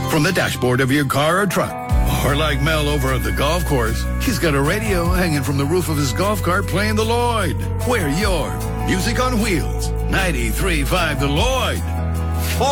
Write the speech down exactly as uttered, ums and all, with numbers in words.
from the dashboard of your car or truck. Or like Mel over at the golf course, he's got a radio hanging from the roof of his golf cart playing the Lloyd. We're your Music on Wheels, ninety-three point five The Lloyd.